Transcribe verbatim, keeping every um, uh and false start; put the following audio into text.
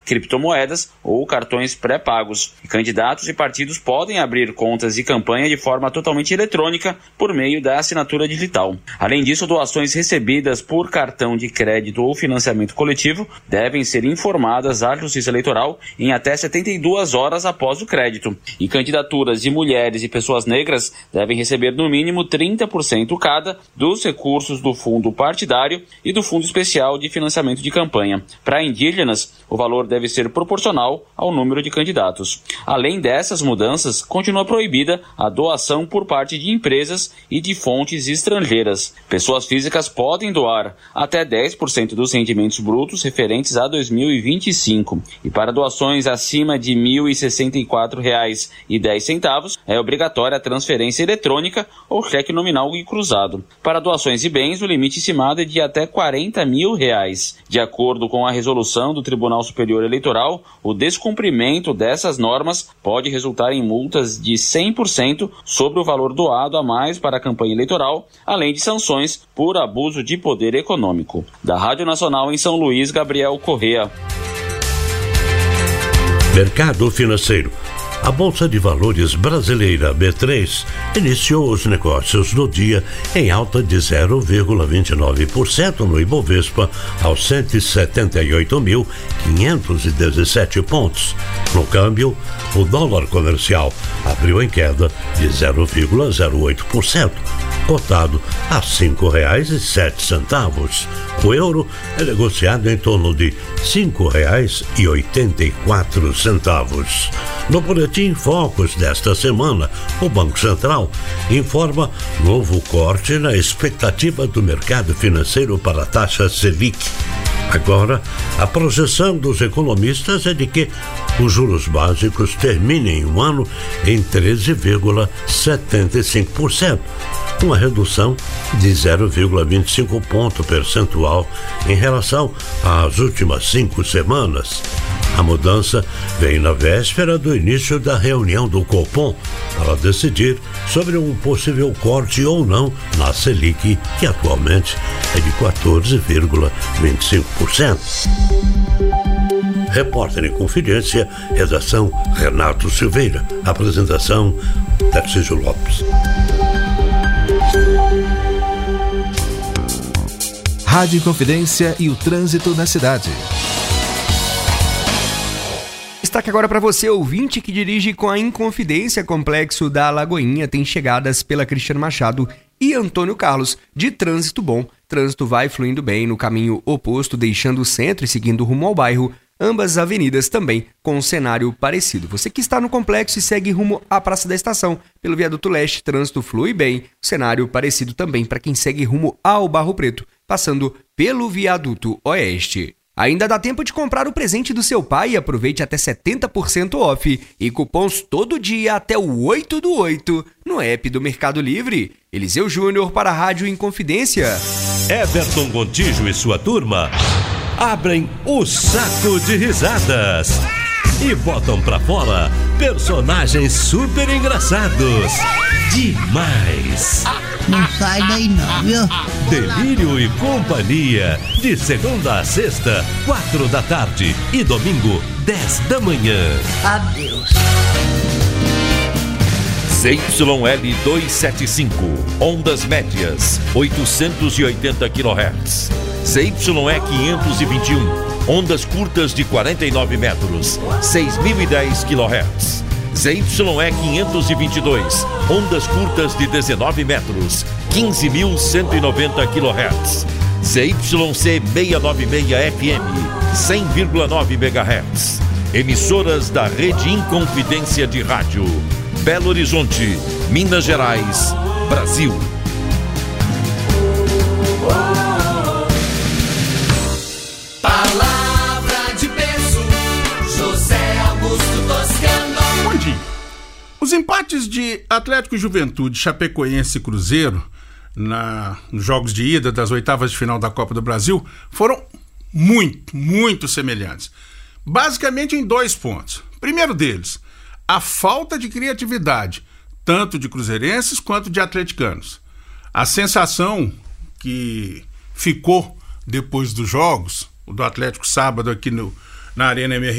criptomoedas ou cartões pré-pagos. Candidatos e partidos podem abrir contas de campanha de forma totalmente eletrônica por meio da assinatura digital. Além disso, doações recebidas por cartão de crédito ou financiamento coletivo devem ser informadas à Justiça Eleitoral em até setenta e duas horas após o crédito. E candidaturas de mulheres e pessoas negras devem receber no mínimo trinta por cento cada dos recursos do fundo partidário e do fundo especial de financiamento de campanha. Para indígenas, o valor deve ser proporcional ao número de candidatos. Além dessas mudanças, continua proibida a doação por parte de empresas e de fontes estrangeiras. Pessoas físicas podem doar até dez por cento dos rendimentos brutos referentes a dois mil e vinte e cinco. E para doações acima de mil e sessenta e quatro reais e dez centavos, é obrigatória a transferência eletrônica ou cheque nominal e cruzado. Para doações de bens, o limite estimado é de até quarenta mil reais. De acordo com a resolução do Tribunal Superior Eleitoral, o descumprimento dessas normas pode resultar em multas de cem por cento sobre o valor doado a mais para a campanha eleitoral, além de sanções por abuso de poder econômico. Da Rádio Nacional em São Luís, Gabriel Correa. Mercado financeiro. A Bolsa de Valores brasileira B três iniciou os negócios do dia em alta de zero vírgula vinte e nove por cento no Ibovespa aos cento e setenta e oito mil quinhentos e dezessete pontos. No câmbio, o dólar comercial abriu em queda de zero vírgula zero oito por cento, cotado a cinco reais e sete centavos. O euro é negociado em torno de cinco reais e oitenta e quatro centavos. No boletim Focus desta semana, o Banco Central informa novo corte na expectativa do mercado financeiro para a taxa Selic. Agora, a projeção dos economistas é de que os juros básicos terminem o ano em treze vírgula setenta e cinco por cento, uma redução de zero vírgula vinte e cinco ponto percentual em relação às últimas cinco semanas. A mudança vem na véspera do início da reunião do Copom para decidir sobre um possível corte ou não na Selic, que atualmente é de quatorze vírgula vinte e cinco por cento. Repórter em Confidência, redação Renato Silveira. Apresentação Tarcísio Lopes. Rádio Inconfidência e o trânsito na cidade. Destaque agora para você, ouvinte que dirige com a Inconfidência. Complexo da Lagoinha tem chegadas pela Cristiano Machado e Antônio Carlos, de trânsito bom. Trânsito vai fluindo bem no caminho oposto, deixando o centro e seguindo rumo ao bairro. Ambas avenidas também com um cenário parecido. Você que está no complexo e segue rumo à Praça da Estação, pelo Viaduto Leste, trânsito flui bem. Cenário parecido também para quem segue rumo ao Barro Preto, passando pelo Viaduto Oeste. Ainda dá tempo de comprar o presente do seu pai e aproveite até setenta por cento off e cupons todo dia até o oito do oito no app do Mercado Livre. Eliseu Júnior para a Rádio Inconfidência. Everton Gontijo e sua turma abrem o saco de risadas e botam pra fora personagens super engraçados. Demais! Não sai daí não, viu? Delírio e Companhia, de segunda a sexta, quatro da tarde e domingo, dez da manhã. Adeus. Z Y L duzentos e setenta e cinco, ondas médias, oitocentos e oitenta quilohertz. Z Y E quinhentos e vinte e um, ondas curtas de quarenta e nove metros, seis mil e dez quilohertz. Z Y E quinhentos e vinte e dois, ondas curtas de dezenove metros, quinze mil cento e noventa quilohertz. Z Y C seiscentos e noventa e seis F M, cem vírgula nove megahertz. Emissoras da Rede Inconfidência de Rádio. Belo Horizonte, Minas Gerais, Brasil. Palavra de peso, José Augusto Toscano. Bom dia. Os empates de Atlético e Juventude, Chapecoense e Cruzeiro na, nos jogos de ida das oitavas de final da Copa do Brasil foram muito, muito semelhantes. Basicamente em dois pontos. Primeiro deles, a falta de criatividade, tanto de cruzeirenses quanto de atleticanos. A sensação que ficou depois dos jogos, o do Atlético sábado aqui no, na Arena M R